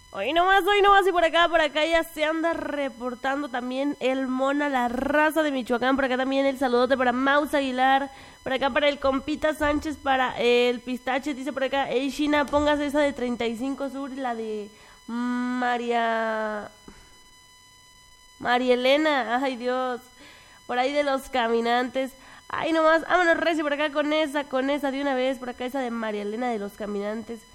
Hoy nomás, y por acá ya se anda reportando también el Mona, la raza de Michoacán, por acá también el saludote para Maus Aguilar, por acá para el compita Sánchez, para el Pistache, dice por acá, hey China, póngase esa de 35 Sur, la de María Elena, ay Dios, por ahí de los caminantes. Ay, nomás, vámonos, Reci, por acá con esa de una vez, por acá esa de María Elena de los Caminantes.